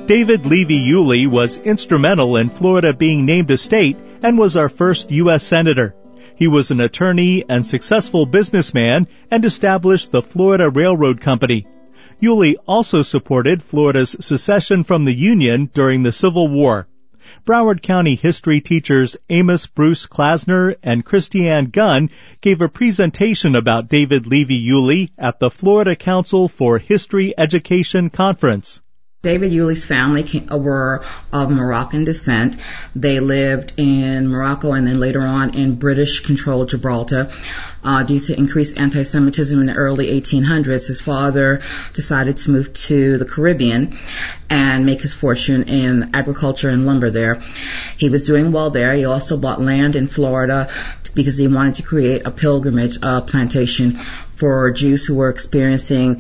David Levy Yulee was instrumental in Florida being named a state and was our first U.S. Senator. He was an attorney and successful businessman and established the Florida Railroad Company. Yulee also supported Florida's secession from the Union during the Civil War. Broward County history teachers Amos Bruce Klasner and Christiane Gunn gave a presentation about David Levy Yulee at the Florida Council for History Education Conference. David Yulee's family were of Moroccan descent. They lived in Morocco and then later on in British-controlled Gibraltar. Due to increased anti-Semitism in the early 1800s, his father decided to move to the Caribbean and make his fortune in agriculture and lumber there. He was doing well there. He also bought land in Florida because he wanted to create a pilgrimage plantation for Jews who were experiencing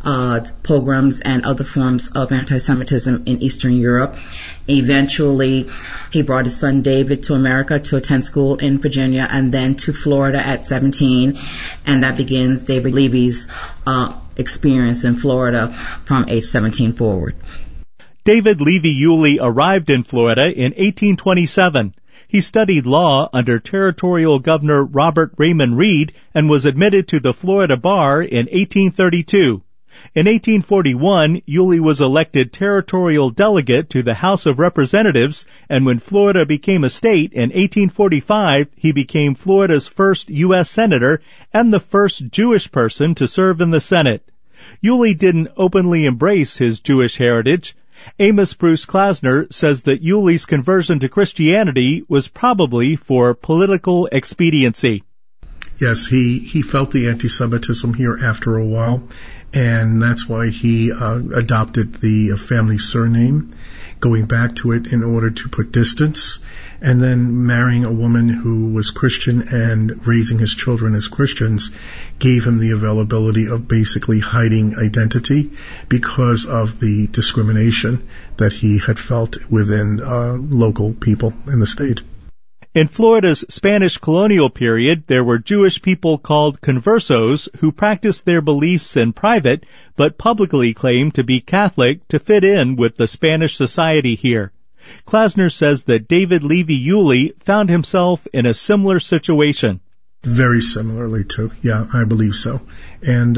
pogroms and other forms of anti-Semitism in Eastern Europe. Eventually, he brought his son David to America to attend school in Virginia and then to Florida at 17. And that begins David Levy's experience in Florida from age 17 forward. David Levy Yulee arrived in Florida in 1827. He studied law under Territorial Governor Robert Raymond Reed and was admitted to the Florida Bar in 1832. In 1841, Yulee was elected territorial delegate to the House of Representatives, and when Florida became a state in 1845, he became Florida's first U.S. Senator and the first Jewish person to serve in the Senate. Yulee didn't openly embrace his Jewish heritage. Amos Bruce Klasner says that Yulee's conversion to Christianity was probably for political expediency. Yes, he felt the anti-Semitism here after a while, and that's why he adopted the family surname, going back to it in order to put distance, and then marrying a woman who was Christian and raising his children as Christians gave him the availability of basically hiding identity because of the discrimination that he had felt within local people in the state. In Florida's Spanish colonial period, there were Jewish people called conversos who practiced their beliefs in private but publicly claimed to be Catholic to fit in with the Spanish society here. Klasner says that David Levy Yulee found himself in a similar situation. Very similarly too. Yeah, I believe so. And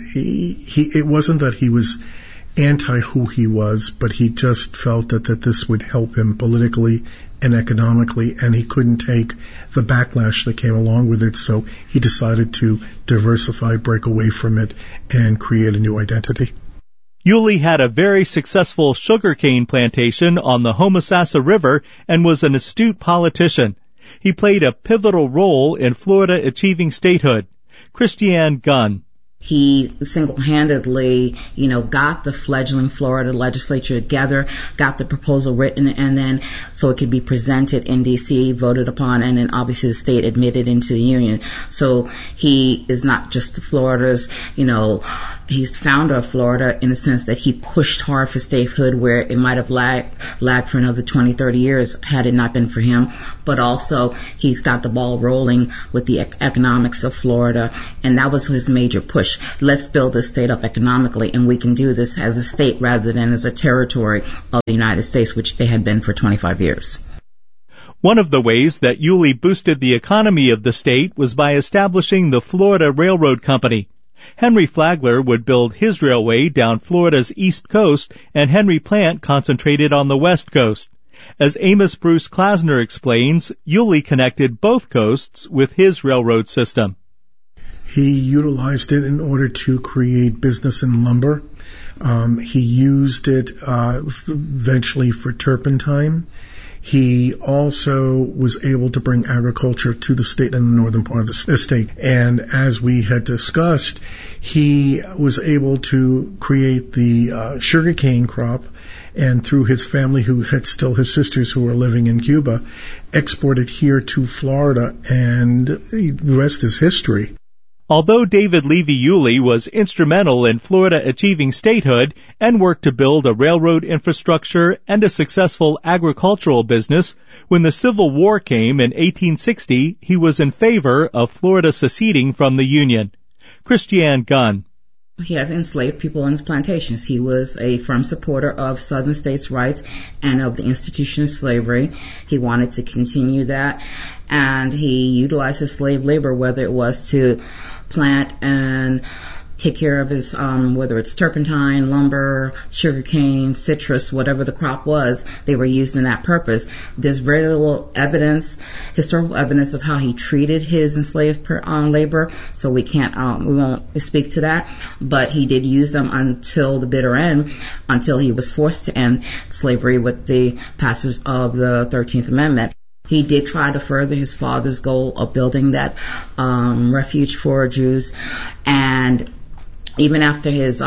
it wasn't that he was anti who he was, but he just felt that this would help him politically and economically, and he couldn't take the backlash that came along with it, so he decided to diversify, break away from it, and create a new identity. Yulee had a very successful sugarcane plantation on the Homosassa River and was an astute politician. He played a pivotal role in Florida achieving statehood. Christiane Gunn. He single-handedly, got the fledgling Florida legislature together, got the proposal written, and then so it could be presented in D.C., voted upon, and then obviously the state admitted into the union. So he is not just Florida's, he's founder of Florida in the sense that he pushed hard for statehood where it might have lagged for another 20, 30 years had it not been for him. But also he's got the ball rolling with the economics of Florida, and that was his major push. Let's build this state up economically, and we can do this as a state rather than as a territory of the United States, which they had been for 25 years. One of the ways that Yulee boosted the economy of the state was by establishing the Florida Railroad Company. Henry Flagler would build his railway down Florida's east coast, and Henry Plant concentrated on the west coast. As Amos Bruce Klasner explains, Yulee connected both coasts with his railroad system. He utilized it in order to create business in lumber. He used it eventually for turpentine. He also was able to bring agriculture to the state and the northern part of the state. And as we had discussed, he was able to create the sugarcane crop, and through his family, who had still his sisters who were living in Cuba, exported here to Florida, and the rest is history. Although David Levy Yulee was instrumental in Florida achieving statehood and worked to build a railroad infrastructure and a successful agricultural business, when the Civil War came in 1860, he was in favor of Florida seceding from the Union. Christiane Gunn. He had enslaved people on his plantations. He was a firm supporter of Southern states' rights and of the institution of slavery. He wanted to continue that, and he utilized his slave labor, whether it was to plant and take care of his, whether it's turpentine, lumber, sugarcane, citrus, whatever the crop was, they were used in that purpose. There's very little evidence, historical evidence of how he treated his enslaved labor, so we won't speak to that, but he did use them until the bitter end, until he was forced to end slavery with the passage of the 13th Amendment. He did try to further his father's goal of building that refuge for Jews, and even after his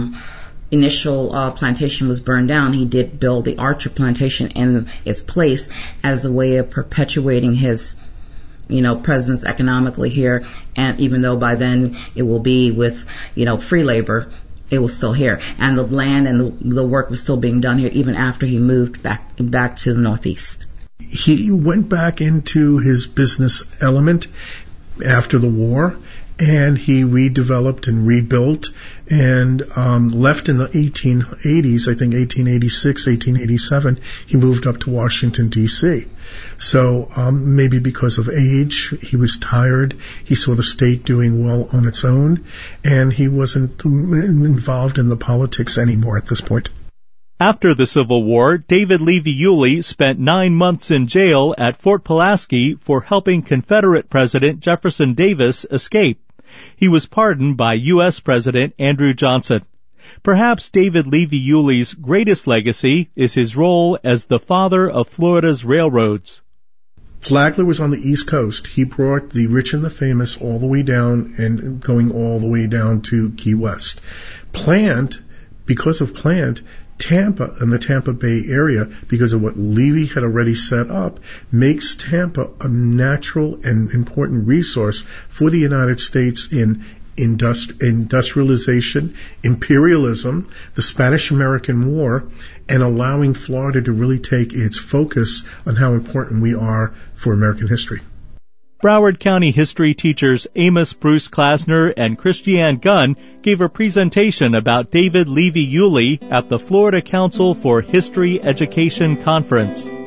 initial plantation was burned down, he did build the Archer plantation in its place as a way of perpetuating his, presence economically here. And even though by then it will be with, free labor, it was still here. And the land and the work was still being done here even after he moved back to the Northeast. He went back into his business element after the war, and he redeveloped and rebuilt and left in the 1880s, I think 1886, 1887, he moved up to Washington, D.C. So maybe because of age, he was tired, he saw the state doing well on its own, and he wasn't involved in the politics anymore at this point. After the Civil War, David Levy Yulee spent 9 months in jail at Fort Pulaski for helping Confederate President Jefferson Davis escape. He was pardoned by U.S. President Andrew Johnson. Perhaps David Levy Yulee's greatest legacy is his role as the father of Florida's railroads. Flagler was on the East Coast. He brought the rich and the famous all the way down and going all the way down to Key West. Because of Plant, Tampa and the Tampa Bay area, because of what Levy had already set up, makes Tampa a natural and important resource for the United States in industrialization, imperialism, the Spanish-American War, and allowing Florida to really take its focus on how important we are for American history. Broward County history teachers Amos Bruce Klasner and Christiane Gunn gave a presentation about David Levy Yulee at the Florida Council for History Education Conference.